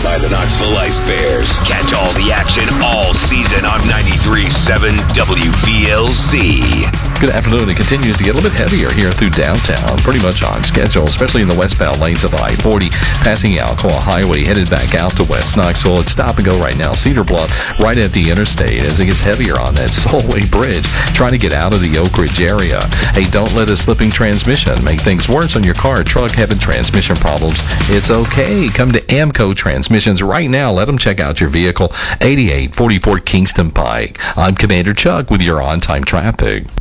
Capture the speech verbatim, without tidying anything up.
by the Knoxville Ice Bears. Catch all the action all season on ninety-three point seven W V L C. Good afternoon. It continues to get a little bit heavier here through downtown, pretty much on schedule, especially in the westbound lanes of I forty, passing Alcoa Highway, headed back out to West Knoxville. It's stop and go right now. Cedar Bluff, right at the interstate, as it gets heavier on that Solway Bridge, trying to get out of the Oak Ridge area. Hey, don't let a slipping transmission make things worse on your car, truck, having transmission problems. It's okay. Come to Amco Transmissions right now. Let them check out your vehicle. eighty-eight forty-four Kingston Pike. I'm Commander Chuck with your on-time traffic.